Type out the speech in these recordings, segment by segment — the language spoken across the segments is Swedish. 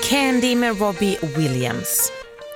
Candy med Robbie Williams.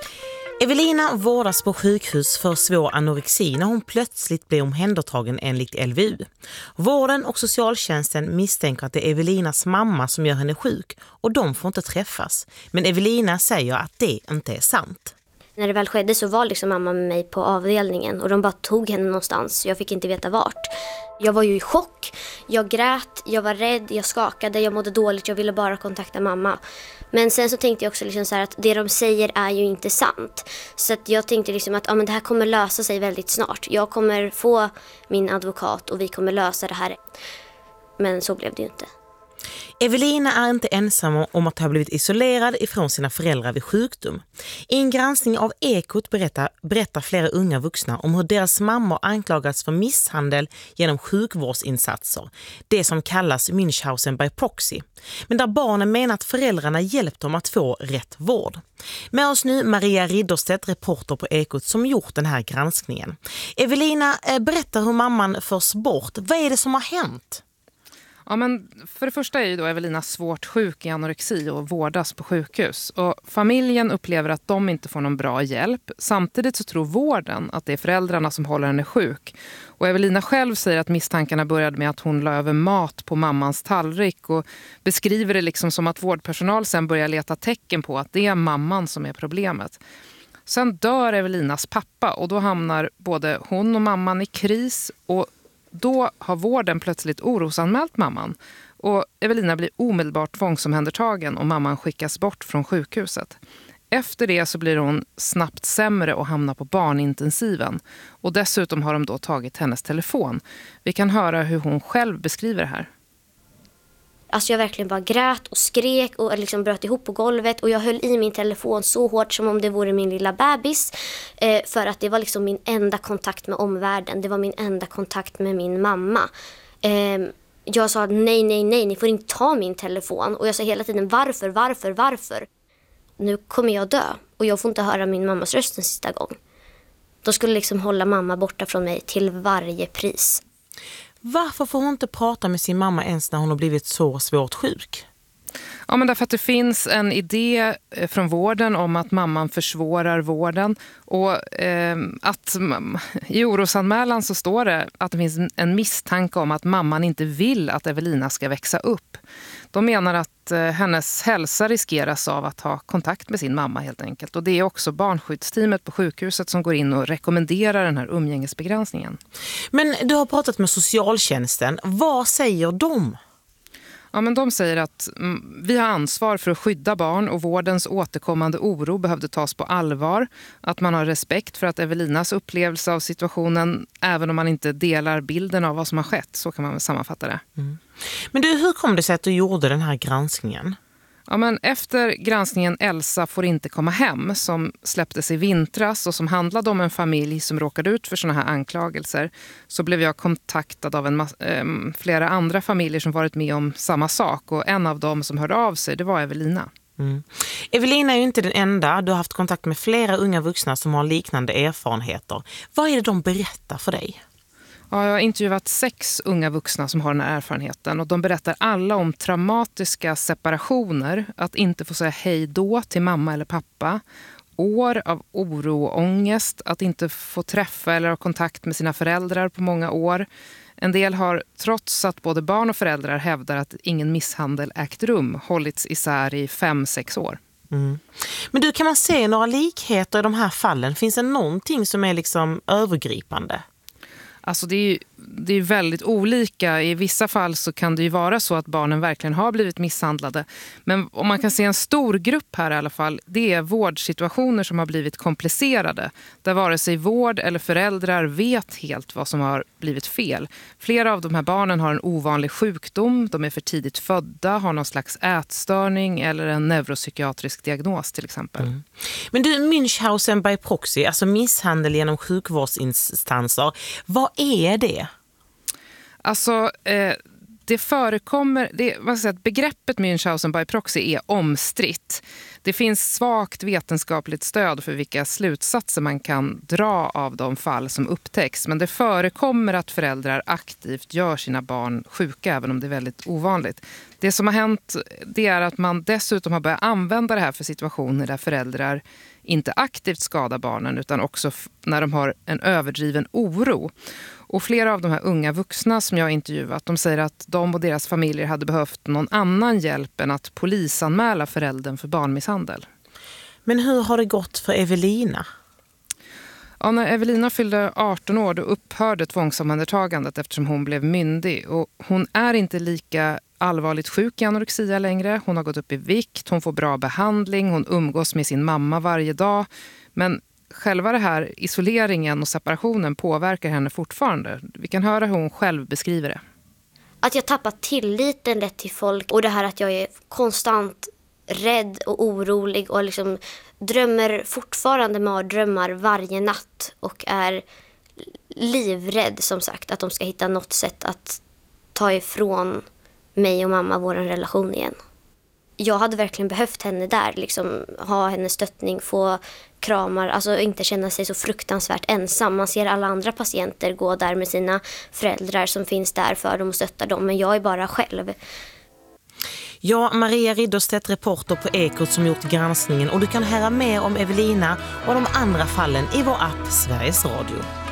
Evelina vårdas på sjukhus för svår anorexi när hon plötsligt blir omhändertagen enligt LVU. Vården och socialtjänsten misstänker att det är Evelinas mamma som gör henne sjuk och de får inte träffas. Men Evelina säger att det inte är sant. När det väl skedde så var liksom mamma med mig på avdelningen och de bara tog henne någonstans. Jag fick inte veta vart. Jag var ju i chock, jag grät, jag var rädd, jag skakade, jag mådde dåligt, jag ville bara kontakta mamma. Men sen så tänkte jag också liksom så här att det de säger är ju inte sant. Så att jag tänkte liksom att men det här kommer lösa sig väldigt snart. Jag kommer få min advokat och vi kommer lösa det här. Men så blev det ju inte. Evelina är inte ensam om att ha blivit isolerad ifrån sina föräldrar vid sjukdom. I en granskning av Ekot berättar flera unga vuxna om hur deras mammor anklagats för misshandel genom sjukvårdsinsatser, det som kallas Münchhausen by proxy. Men där barnen menar att föräldrarna hjälpt dem att få rätt vård. Med oss nu Maria Ridderstedt, reporter på Ekot, som gjort den här granskningen. Evelina, berättar hur mamman förs bort. Vad är det som har hänt? Ja, men för det första är ju då Evelina svårt sjuk i anorexi och vårdas på sjukhus. Och familjen upplever att de inte får någon bra hjälp. Samtidigt så tror vården att det är föräldrarna som håller henne sjuk. Och Evelina själv säger att misstankarna började med att hon la över mat på mammans tallrik och beskriver det liksom som att vårdpersonal sen börjar leta tecken på att det är mamman som är problemet. Sen dör Evelinas pappa och då hamnar både hon och mamman i kris och då har vården plötsligt orosanmält mamman och Evelina blir omedelbart tvångsomhändertagen och mamman skickas bort från sjukhuset. Efter det så blir hon snabbt sämre och hamnar på barnintensiven. Och dessutom har de då tagit hennes telefon. Vi kan höra hur hon själv beskriver det här. Alltså jag verkligen bara grät och skrek och liksom bröt ihop på golvet. Och jag höll i min telefon så hårt som om det vore min lilla bebis. För att det var liksom min enda kontakt med omvärlden. Det var min enda kontakt med min mamma. Jag sa nej, ni får inte ta min telefon. Och jag sa hela tiden varför? Nu kommer jag dö och jag får inte höra min mammas röst en sista gång. De skulle liksom hålla mamma borta från mig till varje pris. Varför får hon inte prata med sin mamma ens när hon har blivit så svårt sjuk? Ja, men därför att det finns en idé från vården om att mamman försvårar vården och att i orosanmälan så står det att det finns en misstanke om att mamman inte vill att Evelina ska växa upp. De menar att hennes hälsa riskeras av att ha kontakt med sin mamma helt enkelt. Och det är också barnskyddsteamet på sjukhuset som går in och rekommenderar den här umgängesbegränsningen. Men du har pratat med socialtjänsten. Vad säger de? Ja, men de säger att vi har ansvar för att skydda barn och vårdens återkommande oro behövde tas på allvar. Att man har respekt för att Evelinas upplevelse av situationen, även om man inte delar bilden av vad som har skett, så kan man väl sammanfatta det. Mm. Men du, hur kom det sig att du gjorde den här granskningen? Ja, men efter granskningen Elsa får inte komma hem som släpptes i vintras och som handlade om en familj som råkade ut för såna här anklagelser så blev jag kontaktad av flera andra familjer som varit med om samma sak och en av dem som hörde av sig det var Evelina. Mm. Evelina är ju inte den enda. Du har haft kontakt med flera unga vuxna som har liknande erfarenheter. Vad är det de berättar för dig? Ja, jag har intervjuat 6 unga vuxna som har den här erfarenheten och de berättar alla om traumatiska separationer, att inte få säga hej då till mamma eller pappa, år av oro och ångest, att inte få träffa eller ha kontakt med sina föräldrar på många år. En del har, trots att både barn och föräldrar hävdar att ingen misshandel ägt rum, hållits isär i 5-6 år. Mm. Men du, kan man se några likheter i de här fallen? Finns det någonting som är liksom övergripande? Alltså det är väldigt olika. I vissa fall så kan det ju vara så att barnen verkligen har blivit misshandlade. Men om man kan se en stor grupp här i alla fall, det är vårdsituationer som har blivit komplicerade. Där vare sig vård eller föräldrar vet helt vad som har blivit fel. Flera av de här barnen har en ovanlig sjukdom, de är för tidigt födda, har någon slags ätstörning eller en neuropsykiatrisk diagnos till exempel. Mm. Men du, Münchhausen by proxy, alltså misshandel genom sjukvårdsinstanser, vad är det? Alltså, det förekommer, man ska säga att begreppet Münchhausen by proxy är omstritt. Det finns svagt vetenskapligt stöd för vilka slutsatser man kan dra av de fall som upptäcks. Men det förekommer att föräldrar aktivt gör sina barn sjuka, även om det är väldigt ovanligt. Det som har hänt, det är att man dessutom har börjat använda det här för situationer där föräldrar inte aktivt skadar barnen utan också när de har en överdriven oro. Och flera av de här unga vuxna som jag har intervjuat, de säger att de och deras familjer hade behövt någon annan hjälp än att polisanmäla föräldern för barnmisshandel. Men hur har det gått för Evelina? Ja, när Evelina fyllde 18 år då upphörde tvångsomhändertagandet eftersom hon blev myndig. Och hon är inte lika allvarligt sjuk i anorexia längre. Hon har gått upp i vikt, hon får bra behandling, hon umgås med sin mamma varje dag. Men själva det här isoleringen och separationen påverkar henne fortfarande. Vi kan höra hur hon själv beskriver det. Att jag tappar tilliten lätt till folk och det här att jag är konstant rädd och orolig och liksom drömmer fortfarande mardrömmar varje natt och är livrädd som sagt att de ska hitta något sätt att ta ifrån mig och mamma vår relation igen. Jag hade verkligen behövt henne där, liksom ha hennes stöttning, få kramar, alltså inte känna sig så fruktansvärt ensam. Man ser alla andra patienter gå där med sina föräldrar som finns där för dem och stöttar dem, men jag är bara själv. Ja, Maria Ridderstedt, reporter på Ekot som gjort granskningen, och du kan höra mer om Evelina och de andra fallen i vår app Sveriges Radio.